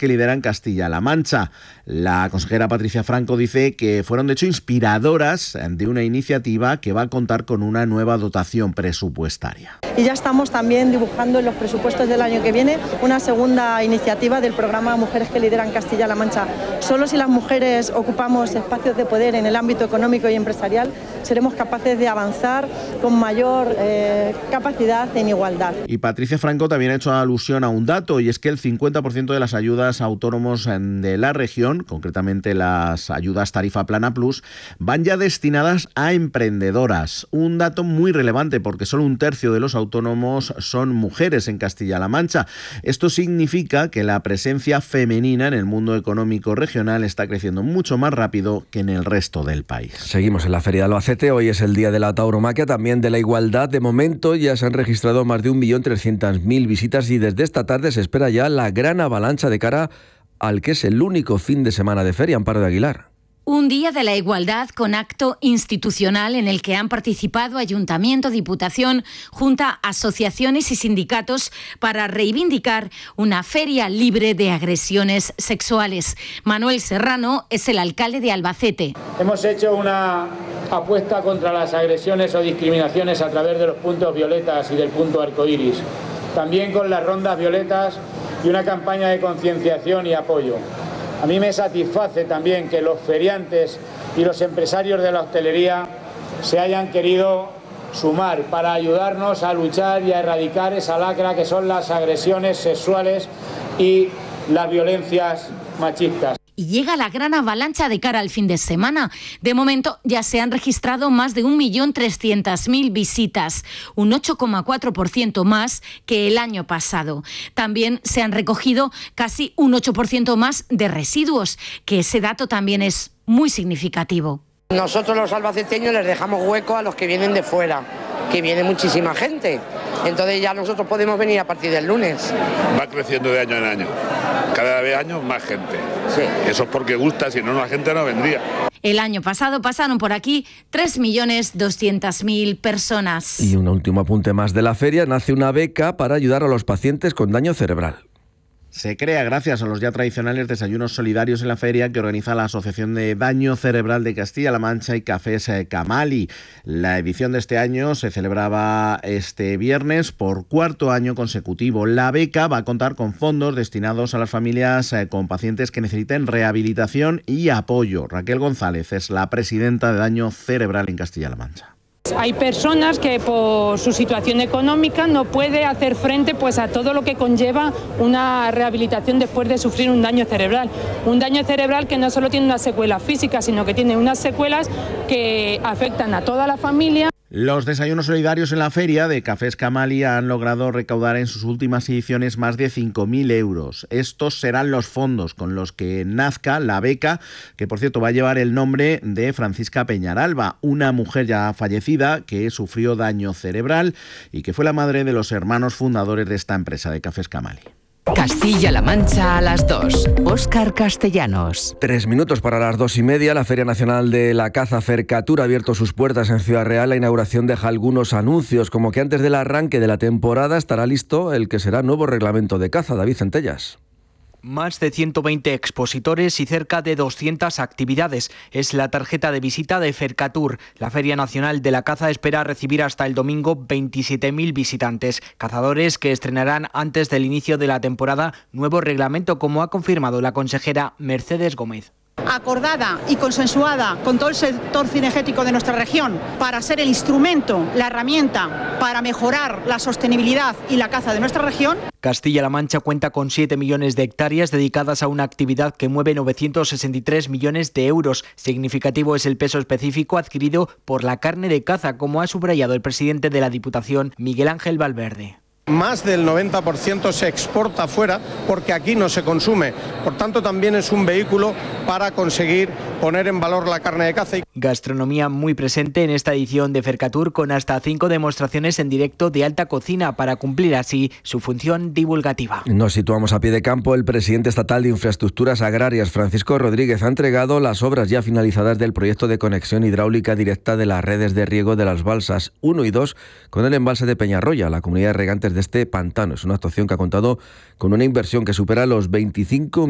que lideran Castilla-La Mancha. La consejera Patricia Franco dice que fueron de hecho inspiradoras de una iniciativa que va a contar con una nueva dotación presupuestaria. Y ya estamos también dibujando en los presupuestos del año que viene una segunda iniciativa del programa Mujeres que lideran Castilla-La Mancha. Solo si las mujeres ocupamos espacios de poder en el ámbito económico y empresarial seremos capaces de avanzar con mayor capacidad en igualdad. Y Patricia Franco también ha hecho alusión a un dato, y es que el 50% de las ayudas a autónomos de la región, concretamente las ayudas Tarifa Plana Plus, van ya destinadas a emprendedoras. Un dato muy relevante porque solo un tercio de los autónomos son mujeres en Castilla-La Mancha. Esto significa que la presencia femenina en el mundo económico regional está creciendo mucho más rápido que en el resto del país. Seguimos en la Feria de Albacete. Hoy es el día de la tauromaquia, también de la igualdad. De momento ya se han registrado más de 1.300.000 visitas y desde esta tarde se espera ya la gran avalancha de cara al que es el único fin de semana de feria. Amparo de Aguilar. Un día de la igualdad con acto institucional en el que han participado Ayuntamiento, Diputación, Junta, asociaciones y sindicatos para reivindicar una feria libre de agresiones sexuales. Manuel Serrano es el alcalde de Albacete. Hemos hecho una apuesta contra las agresiones o discriminaciones a través de los puntos violetas y del punto arcoíris. También con las rondas violetas y una campaña de concienciación y apoyo. A mí me satisface también que los feriantes y los empresarios de la hostelería se hayan querido sumar para ayudarnos a luchar y a erradicar esa lacra que son las agresiones sexuales y las violencias machistas. Y llega la gran avalancha de cara al fin de semana. De momento ya se han registrado más de 1.300.000 visitas, un 8,4% más que el año pasado. También se han recogido casi un 8% más de residuos, que ese dato también es muy significativo. Nosotros los albaceteños les dejamos hueco a los que vienen de fuera, que viene muchísima gente. Entonces ya nosotros podemos venir a partir del lunes. Va creciendo de año en año. Cada vez años más gente. Sí. Eso es porque gusta, si no la gente no vendría. El año pasado pasaron por aquí 3.200.000 personas. Y un último apunte más de la feria. Nace una beca para ayudar a los pacientes con daño cerebral. Se crea gracias a los ya tradicionales desayunos solidarios en la feria que organiza la Asociación de Daño Cerebral de Castilla-La Mancha y Cafés Camali. La edición de este año se celebraba este viernes por cuarto año consecutivo. La beca va a contar con fondos destinados a las familias con pacientes que necesiten rehabilitación y apoyo. Raquel González es la presidenta de Daño Cerebral en Castilla-La Mancha. Hay personas que por su situación económica no puede hacer frente pues a todo lo que conlleva una rehabilitación después de sufrir un daño cerebral. Un daño cerebral que no solo tiene una secuela física, sino que tiene unas secuelas que afectan a toda la familia. Los desayunos solidarios en la feria de Cafés Camali han logrado recaudar en sus últimas ediciones más de 5.000 euros. Estos serán los fondos con los que nazca la beca, que por cierto va a llevar el nombre de Francisca Peñaralba, una mujer ya fallecida que sufrió daño cerebral y que fue la madre de los hermanos fundadores de esta empresa de Cafés Camali. Castilla-La Mancha a las 2. Óscar Castellanos. 3 minutos para las 2:30. La Feria Nacional de la Caza Fercatur ha abierto sus puertas en Ciudad Real. La inauguración deja algunos anuncios, como que antes del arranque de la temporada estará listo el que será nuevo reglamento de caza. David Centellas. Más de 120 expositores y cerca de 200 actividades. Es la tarjeta de visita de Fercatur. La Feria Nacional de la Caza espera recibir hasta el domingo 27.000 visitantes. Cazadores que estrenarán antes del inicio de la temporada nuevo reglamento, como ha confirmado la consejera Mercedes Gómez. Acordada y consensuada con todo el sector cinegético de nuestra región para ser el instrumento, la herramienta para mejorar la sostenibilidad y la caza de nuestra región. Castilla-La Mancha cuenta con 7 millones de hectáreas dedicadas a una actividad que mueve 963 millones de euros. Significativo es el peso específico adquirido por la carne de caza, como ha subrayado el presidente de la Diputación, Miguel Ángel Valverde. Más del 90% se exporta fuera porque aquí no se consume. Por tanto, también es un vehículo para conseguir poner en valor la carne de caza. Gastronomía muy presente en esta edición de Fercatur, con hasta 5 demostraciones en directo de alta cocina para cumplir así su función divulgativa. Nos situamos a pie de campo. El presidente estatal de Infraestructuras Agrarias, Francisco Rodríguez, ha entregado las obras ya finalizadas del proyecto de conexión hidráulica directa de las redes de riego de las balsas 1 y 2 con el embalse de Peñarroya, la comunidad de regantes de este pantano. Es una actuación que ha contado con una inversión que supera los 25